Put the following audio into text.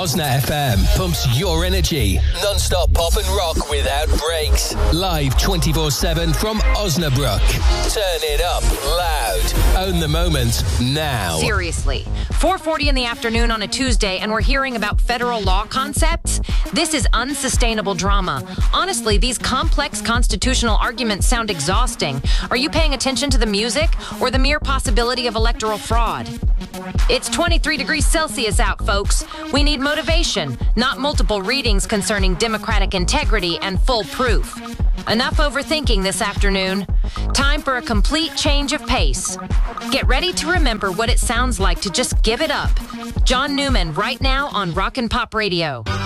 Osna FM pumps your energy. Non-stop pop and rock without breaks. Live 24/7 from Osnabrück. Turn it up loud. Own the moment now. Seriously. 4:40 in the afternoon on a Tuesday and we're hearing about federal law concepts? This is unsustainable drama. Honestly, these complex constitutional arguments sound exhausting. Are you paying attention to the music or the mere possibility of electoral fraud? It's 23 degrees Celsius out, folks. We need motivation, not multiple readings concerning democratic integrity and full proof. Enough overthinking this afternoon. Time for a complete change of pace. Get ready to remember what it sounds like to just give it up. John Newman right now on Rock and Pop Radio.